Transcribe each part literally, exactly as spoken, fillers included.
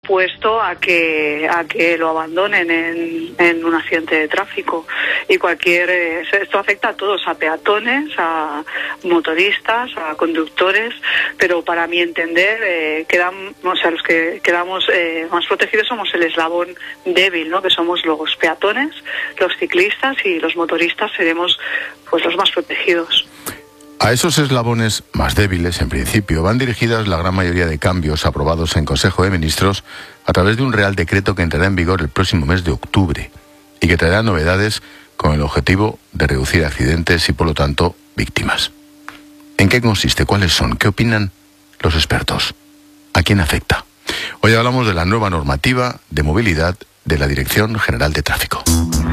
predispuesto a que a que lo abandonen en, en un accidente de tráfico. Y cualquier eh, esto afecta a todos, a peatones, a motoristas, a conductores, pero para mi entender eh, quedan, o sea, los que quedamos eh, más protegidos somos el eslabón débil, ¿no? Que somos los peatones, los ciclistas, y los motoristas seremos pues los más protegidos. A esos eslabones más débiles, en principio, van dirigidas la gran mayoría de cambios aprobados en Consejo de Ministros a través de un Real Decreto que entrará en vigor el próximo mes de octubre y que traerá novedades con el objetivo de reducir accidentes y, por lo tanto, víctimas. ¿En qué consiste? ¿Cuáles son? ¿Qué opinan los expertos? ¿A quién afecta? Hoy hablamos de la nueva normativa de movilidad de la Dirección General de Tráfico.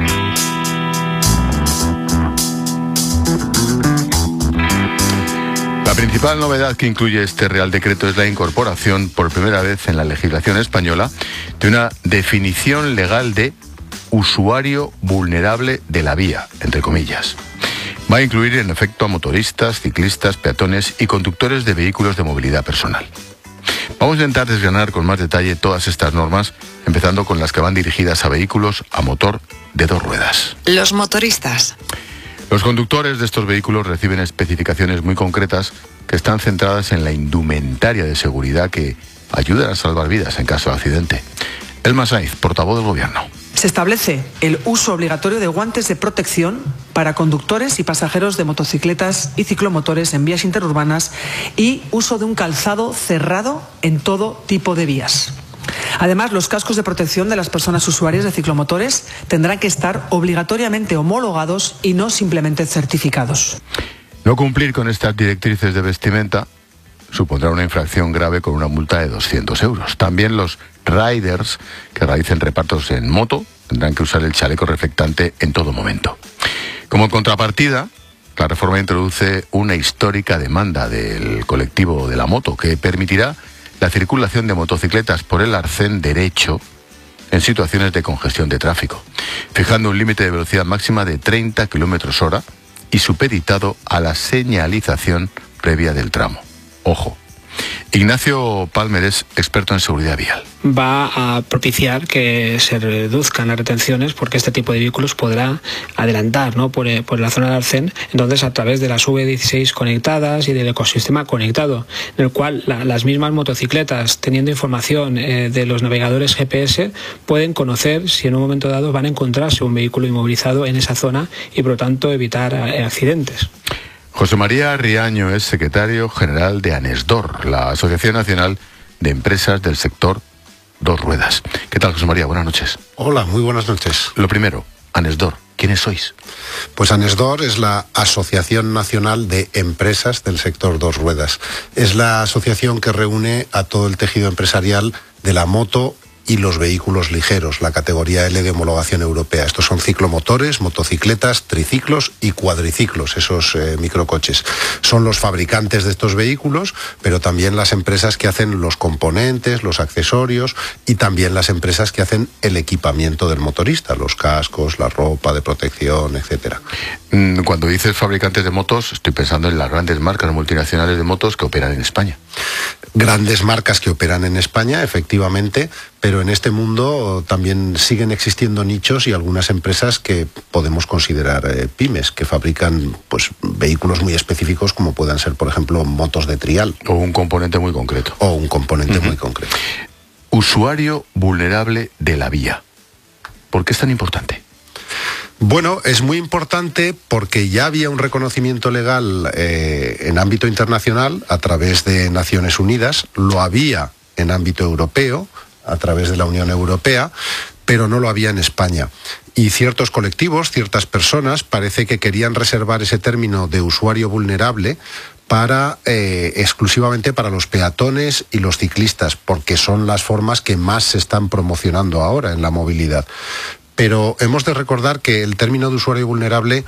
La principal novedad que incluye este Real Decreto es la incorporación por primera vez en la legislación española de una definición legal de usuario vulnerable de la vía, entre comillas. Va a incluir en efecto a motoristas, ciclistas, peatones y conductores de vehículos de movilidad personal. Vamos a intentar desgranar con más detalle todas estas normas, empezando con las que van dirigidas a vehículos a motor de dos ruedas. Los motoristas. Los conductores de estos vehículos reciben especificaciones muy concretas que están centradas en la indumentaria de seguridad que ayudan a salvar vidas en caso de accidente. Elma Saiz, portavoz del Gobierno. Se establece el uso obligatorio de guantes de protección para conductores y pasajeros de motocicletas y ciclomotores en vías interurbanas y uso de un calzado cerrado en todo tipo de vías. Además, los cascos de protección de las personas usuarias de ciclomotores tendrán que estar obligatoriamente homologados y no simplemente certificados. No cumplir con estas directrices de vestimenta supondrá una infracción grave con una multa de doscientos euros. También los riders que realicen repartos en moto tendrán que usar el chaleco reflectante en todo momento. Como contrapartida, la reforma introduce una histórica demanda del colectivo de la moto que permitirá la circulación de motocicletas por el arcén derecho en situaciones de congestión de tráfico, fijando un límite de velocidad máxima de treinta kilómetros hora y supeditado a la señalización previa del tramo. Ojo. Ignacio Palmer es experto en seguridad vial. Va a propiciar que se reduzcan las retenciones porque este tipo de vehículos podrá adelantar, ¿no? por, por la zona del arcén, entonces a través de las V dieciséis conectadas y del ecosistema conectado, en el cual la, las mismas motocicletas, teniendo información eh, de los navegadores G P S, pueden conocer si en un momento dado van a encontrarse un vehículo inmovilizado en esa zona y por lo tanto evitar eh, accidentes. José María Riaño es secretario general de ANESDOR, la Asociación Nacional de Empresas del Sector Dos Ruedas. ¿Qué tal, José María? Buenas noches. Hola, muy buenas noches. Lo primero, ANESDOR, ¿quiénes sois? Pues ANESDOR es la Asociación Nacional de Empresas del Sector Dos Ruedas. Es la asociación que reúne a todo el tejido empresarial de la moto y los vehículos ligeros, la categoría L de homologación europea. Estos son ciclomotores, motocicletas, triciclos y cuadriciclos, esos eh, microcoches. Son los fabricantes de estos vehículos, pero también las empresas que hacen los componentes, los accesorios y también las empresas que hacen el equipamiento del motorista, los cascos, la ropa de protección, etcétera. Cuando dices fabricantes de motos, estoy pensando en las grandes marcas multinacionales de motos que operan en España. Grandes marcas que operan en España, efectivamente, pero en este mundo también siguen existiendo nichos y algunas empresas que podemos considerar eh, pymes, que fabrican pues vehículos muy específicos como puedan ser, por ejemplo, motos de trial. O un componente muy concreto. O un componente uh-huh. muy concreto. Usuario vulnerable de la vía. ¿Por qué es tan importante? Bueno, es muy importante porque ya había un reconocimiento legal eh, en ámbito internacional a través de Naciones Unidas, lo había en ámbito europeo a través de la Unión Europea, pero no lo había en España. Y ciertos colectivos, ciertas personas, parece que querían reservar ese término de usuario vulnerable para eh, exclusivamente para los peatones y los ciclistas, porque son las formas que más se están promocionando ahora en la movilidad. Pero hemos de recordar que el término de usuario vulnerable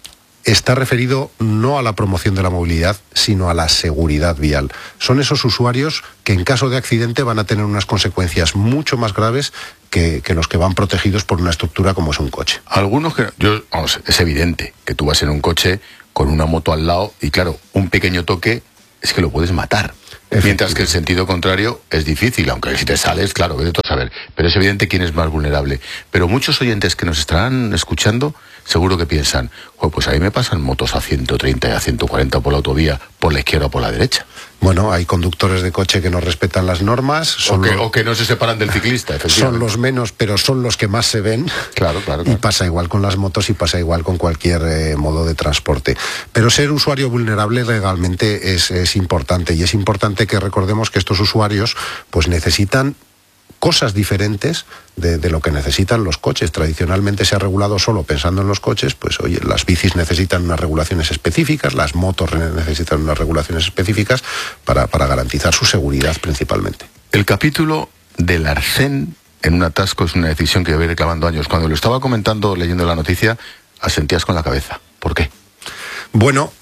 está referido no a la promoción de la movilidad, sino a la seguridad vial. Son esos usuarios que en caso de accidente van a tener unas consecuencias mucho más graves que, que los que van protegidos por una estructura como es un coche. Algunos que... Yo, vamos, es evidente que tú vas en un coche con una moto al lado y claro, un pequeño toque es que lo puedes matar. Mientras que el sentido contrario es difícil, aunque si te sales, claro, vete tú a saber. Pero es evidente quién es más vulnerable. Pero muchos oyentes que nos estarán escuchando, seguro que piensan, pues a mí me pasan motos a ciento treinta y a ciento cuarenta por la autovía, por la izquierda o por la derecha. Bueno, hay conductores de coche que no respetan las normas. Son o, que, los, o que no se separan del ciclista, efectivamente. Son los menos, pero son los que más se ven. Claro, claro, claro. Y pasa igual con las motos y pasa igual con cualquier eh, modo de transporte. Pero ser usuario vulnerable legalmente es, es importante. Y es importante que recordemos que estos usuarios pues necesitan cosas diferentes de, de lo que necesitan los coches. Tradicionalmente se ha regulado solo pensando en los coches, pues oye, las bicis necesitan unas regulaciones específicas, las motos necesitan unas regulaciones específicas para, para garantizar su seguridad principalmente. El capítulo del arcén en un atasco es una decisión que llevé reclamando años. Cuando lo estaba comentando, leyendo la noticia, asentías con la cabeza. ¿Por qué? Bueno,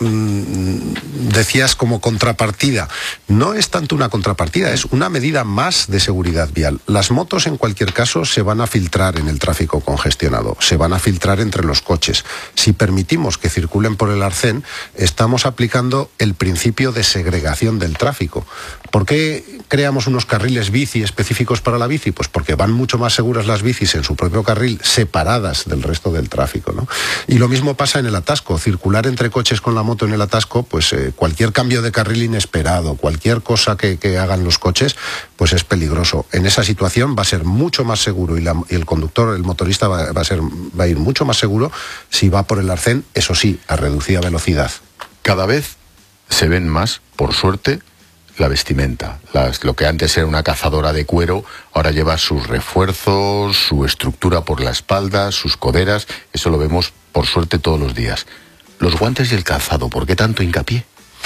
decías como contrapartida. No es tanto una contrapartida, es una medida más de seguridad vial. Las motos, en cualquier caso, se van a filtrar en el tráfico congestionado, se van a filtrar entre los coches. Si permitimos que circulen por el arcén, estamos aplicando el principio de segregación del tráfico. ¿Por qué creamos unos carriles bici específicos para la bici? Pues porque van mucho más seguras las bicis en su propio carril, separadas del resto del tráfico, ¿no? Y lo mismo pasa en el atasco. Circular entre coches con la moto en el atasco, pues eh, cualquier cambio de carril inesperado, cualquier cosa que, que hagan los coches, pues es peligroso. En esa situación va a ser mucho más seguro y, la, y el conductor, el motorista va, va, a ser, va a ir mucho más seguro si va por el arcén, eso sí, a reducida velocidad. Cada vez se ven más, por suerte, la vestimenta. Las, lo que antes era una cazadora de cuero, ahora lleva sus refuerzos, su estructura por la espalda, sus coderas. Eso lo vemos, por suerte, todos los días. Los guantes y el calzado, ¿por qué tanto hincapié?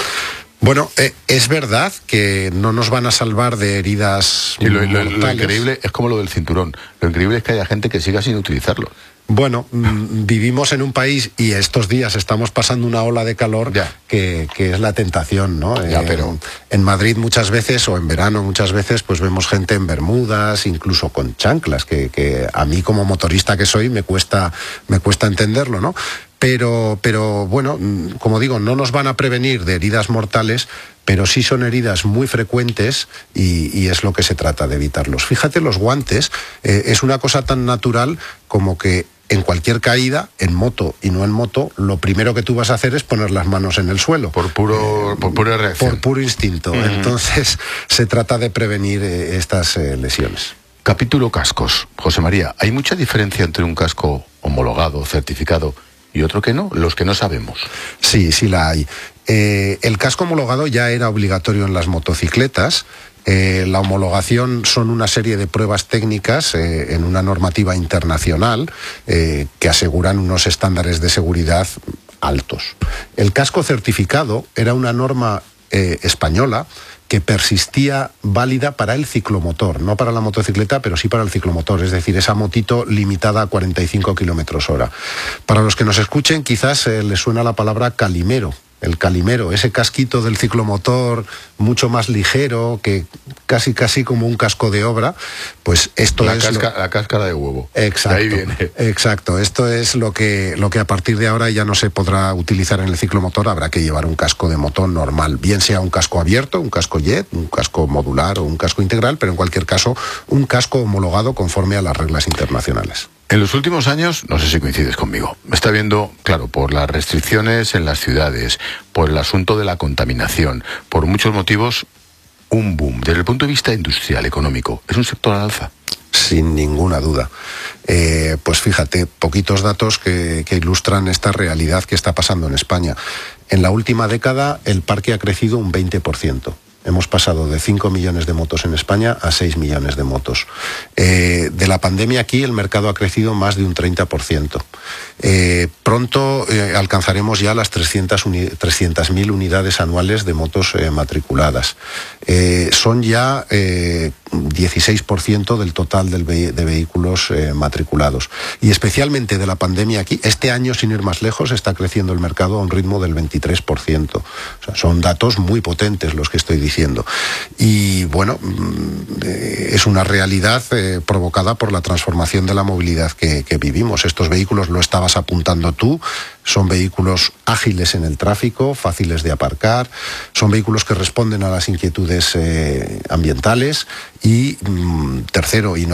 Bueno, eh, es verdad que no nos van a salvar de heridas y lo, lo, mortales. Lo increíble es como lo del cinturón. Lo increíble es que haya gente que siga sin utilizarlo. Bueno, mmm, vivimos en un país y estos días estamos pasando una ola de calor que, que es la tentación, ¿no? Ya, eh, pero... En Madrid muchas veces, o en verano muchas veces, pues vemos gente en bermudas, incluso con chanclas, que, que a mí como motorista que soy me cuesta, me cuesta entenderlo, ¿no? Pero, pero bueno, como digo, no nos van a prevenir de heridas mortales, pero sí son heridas muy frecuentes y, y es lo que se trata de evitarlos. Fíjate, los guantes eh, es una cosa tan natural como que en cualquier caída, en moto y no en moto, lo primero que tú vas a hacer es poner las manos en el suelo. Por puro, eh, por pura reacción. Por puro instinto. Uh-huh. Entonces, se trata de prevenir eh, estas eh, lesiones. Capítulo cascos. José María, ¿hay mucha diferencia entre un casco homologado, certificado, y otro que no? Los que no sabemos. Sí, sí la hay. Eh, el casco homologado ya era obligatorio en las motocicletas. Eh, la homologación son una serie de pruebas técnicas eh, en una normativa internacional eh, que aseguran unos estándares de seguridad altos. El casco certificado era una norma eh, española que persistía válida para el ciclomotor, no para la motocicleta, pero sí para el ciclomotor, es decir, esa motito limitada a cuarenta y cinco kilómetros hora. Para los que nos escuchen, quizás eh, les suena la palabra calimero. El calimero, ese casquito del ciclomotor mucho más ligero, que casi casi como un casco de obra, pues esto la es... Casca, lo... La cáscara de huevo. Exacto, de ahí viene. Exacto, esto es lo que, lo que a partir de ahora ya no se podrá utilizar en el ciclomotor, habrá que llevar un casco de moto normal, bien sea un casco abierto, un casco jet, un casco modular o un casco integral, pero en cualquier caso un casco homologado conforme a las reglas internacionales. En los últimos años, no sé si coincides conmigo, me está viendo, claro, por las restricciones en las ciudades, por el asunto de la contaminación, por muchos motivos, un boom. Desde el punto de vista industrial, económico, ¿es un sector al alza? Sin ninguna duda. Eh, pues fíjate, poquitos datos que, que ilustran esta realidad que está pasando en España. En la última década, el parque ha crecido un veinte por ciento. Hemos pasado de cinco millones de motos en España a seis millones de motos. Eh, de la pandemia aquí el mercado ha crecido más de un treinta por ciento. Eh, pronto eh, alcanzaremos ya las trescientas mil unidades anuales de motos eh, matriculadas. Eh, son ya eh, dieciséis por ciento del total del ve de vehículos eh, matriculados. Y especialmente de la pandemia aquí, este año, sin ir más lejos, está creciendo el mercado a un ritmo del veintitrés por ciento. O sea, son datos muy potentes los que estoy diciendo. Y bueno, es una realidad eh, provocada por la transformación de la movilidad que, que vivimos. Estos vehículos, lo estabas apuntando tú, son vehículos ágiles en el tráfico, fáciles de aparcar, son vehículos que responden a las inquietudes eh, ambientales y, mm, tercero, y no